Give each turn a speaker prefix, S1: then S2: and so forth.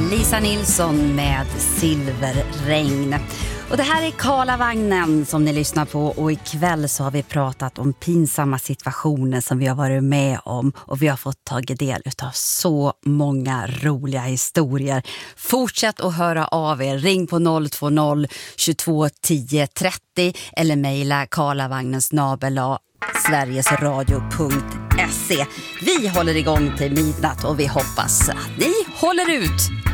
S1: Lisa Nilsson med Silverregn. Och det här är Karlavagnen som ni lyssnar på, och ikväll så har vi pratat om pinsamma situationer som vi har varit med om, och vi har fått tagit del av så många roliga historier. Fortsätt att höra av er. Ring på 020 22 10 30 eller mejla karlavagnen@sverigesradio.se. Vi håller igång till midnatt och vi hoppas att ni håller ut.